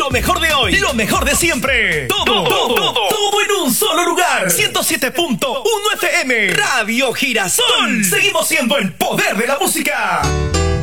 Lo mejor de hoy, lo mejor de siempre. Todo en un solo lugar. 107.1 FM. Radio Girasol. Seguimos siendo el poder de la música.